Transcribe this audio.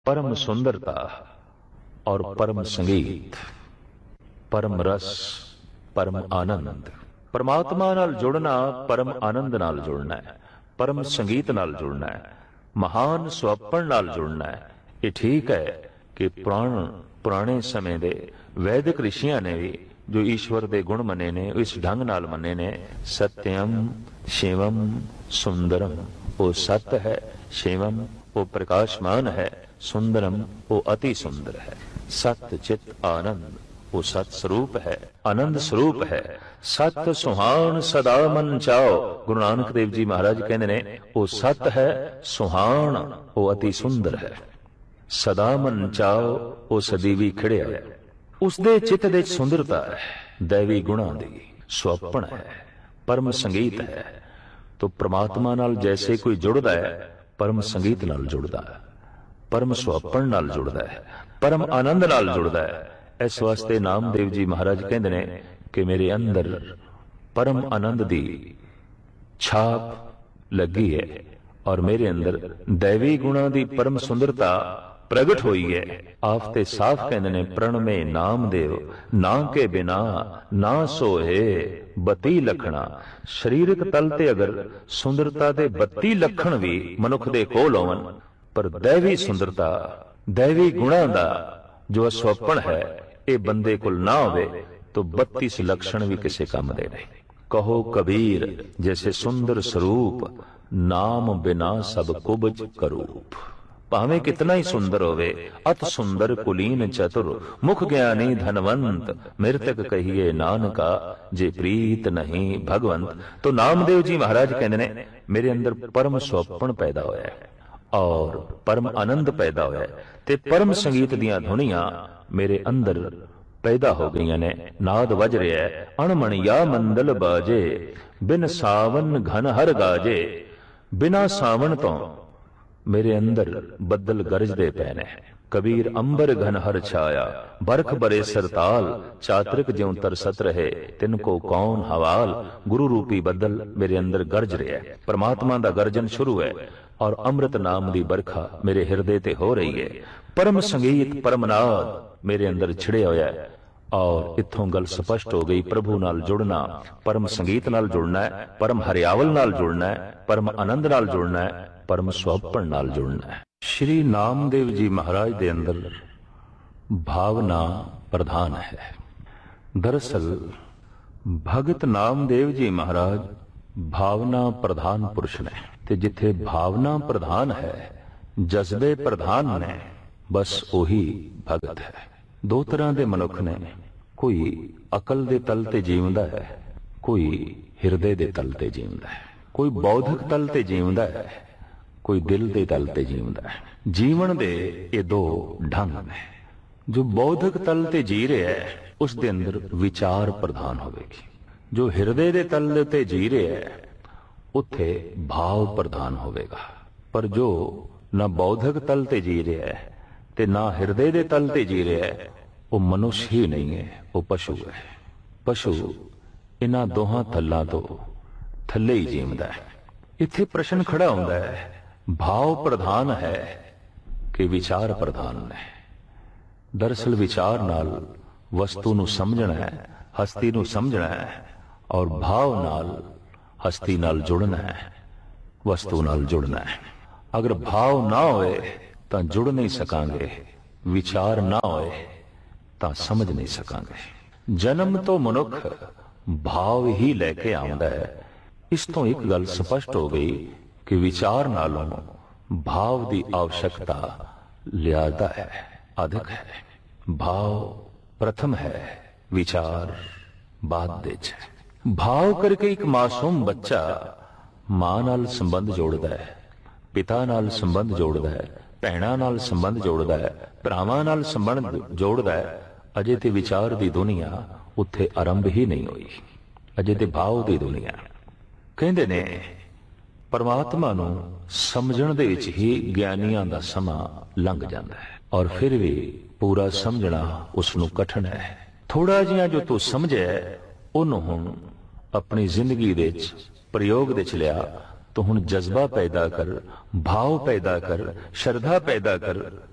परम सुंदरता और परम संगीत, परम रस, परम आनंद। परमात्मा नाल जुड़ना परम आनंद नाल जुड़ना है, परम संगीत नाल जुड़ना है, महान सुअपण नाल जुड़ना है। ये ठीक है कि पुराने समय दे वैदिक ऋषियां ने भी जो ईश्वर दे गुण मने ने इस ढंग नाल मने ने। सत्यम शिवम सुंदरम, वो सत्य है, शिवम वो प्रकाशमान है, सुंदरम वो अति सुंदर है। सत्य चित आनंद वो सत स्वरूप है, आनंद स्वरूप है। सत्य सुहान सदा मन चाओ, गुरु नानक देव जी महाराज कहते ने वो सत्य है, सुहान वो अति सुंदर है। सदा मन चाओ वो सदीवी खिड़िया है, उसदे चित दे सुंदरता है, दैवी गुणा दी सुअपण है, परम संगीत है। तो परमात्मा नाल जैसे कोई जुड़दा है, परम संगीत नाल जुड़दा है, परम सुअपण नाल जुड़दा है, परम आनंद नाल जुड़दा है। इस वास्ते नामदेव जी महाराज कहते ने कि मेरे अंदर परम आनंद दी छाप लगी है और मेरे अंदर दैवी गुणा दी परम सुंदरता प्रगट हुई है। आप ते साफ कहते ने प्रणमे नामदेव ना के बिना ना सोहे बती लखना। शरीरक तल ते अगर सुंदरता दे 32 लखण भी मनुख दे कोल होवन, पर दैवी सुंदरता दैवी गुणा दा जो स्वपन है ये बंदे कोल ना होवे तो 32 लक्षण भी किसे काम दे नहीं। कहो कबीर जैसे सुंदर स्वरूप, नाम बिना सब कुबज करूप। भावे कितना ही सुंदर होवे, अत सुंदर कुलीन चतुर, मुख ज्ञानी धनवंत, मृतक कहिए नानका जे प्रीत नहीं भगवंत। तो नामदेव जी महाराज कहते ने मेरे अंदर परम स्वपन पैदा होया है और परम आनंद पैदा होया है, ते परम संगीत दियां धुनियां मेरे अंदर पैदा हो गई ने। नाद वज रहा है अणमण या मंदल बाजे, बिन सावन घन हर गाजे। बिना सावन तो मेरे अंदर बदल गरजदे पै ने। कबीर अंबर घन हर छाया, बरख बरे सरताल, चातरिक ज्यों तरसत रहे तिनको कौन हवाल। गुरु रूपी बदल मेरे अंदर गरज रहा है, परमात्मा दा गर्जन शुरू है और अमृत नाम दी बरखा मेरे हृदय ते हो रही है। परम संगीत परम नाद मेरे अंदर छिड़े होया है और इत्थों गल स्पष्ट हो गई। प्रभु नाल जुड़ना, परम संगीत नाल जुड़ना है, परम हरियावल नाल जुड़ना है, परम आनंद नाल जुड़ना है, परम सुअपण नाल जुड़ना है। श्री नामदेव जी महाराज दे अंदर भावना प्रधान है। दरअसल भगत नामदेव जी महाराज भावना प्रधान पुरुष ने, ते जिथे भावना प्रधान है, जज्बे प्रधान ने, बस ओही भगत है। दो तरह के मनुख ने, कोई अकल दे तल ते जीवदा है, कोई हिरदे दे तल ते जीवदा है, कोई बौद्धिक तल ते जीवदा है, कोई दिल दे तल ते जीवदा है। जीवन दे ये दो ढंग ने। जो बौद्धिक तल ते जी रहा है उस दे अंदर विचार प्रधान होवेगी। जो हिरदे दे तल ते जी रहा है उत्थे भाव प्रधान होवेगा। पर जो ना बौद्धिक तल ते जी रहा है ते ना हिरदे दे तल ते जी रहा है, वो मनुष्य ही नहीं है, वो पशु है। पशु इन्हां दोहां थल्लां तो थल्ले ही जीवदा है। इत्थे प्रश्न खड़ा होंदा है, भाव प्रधान है कि विचार प्रधान है। दरअसल विचार नाल वस्तु नूं समझना है, हस्ती नूं समझना है, और भाव नाल हस्ती नाल जुड़ना है, वस्तु नाल जुड़ना है। अगर भाव ना होए तां जुड़ नहीं सकांगे, विचार ना होए तां समझ नहीं सकांगे। जन्म तो मनुख भाव ही लेके आउंदा है। इस तो एक गल स्पष्ट हो गई कि विचार नालों भाव की आवश्यकता ज्यादा है, अधिक है। भाव प्रथम है, विचार बाद दे है। भाव करके एक मासूम बच्चा मां नाल संबंध जोड़दा है, पिता नाल संबंध जोड़दा है, भैणां नाल संबंध जोड़दा है, भरावां नाल संबंध जोड़दा है। अजे ते विचार दी दुनिया उत्थे आरंभ ही नहीं हुई, अजे ते भाव दी दुनिया। कहंदे ने परमात्मा नूं समझण दे विच ही ज्ञानियां दा समां लंघ जांदा है और फिर भी पूरा समझना उसनूं कठिन है। थोड़ा जिहा जो तू समझे उहनूं हुण अपनी जिंदगी दे विच प्रयोग दे च लिया तो हुण जज्बा पैदा कर, भाव पैदा कर, श्रद्धा पैदा कर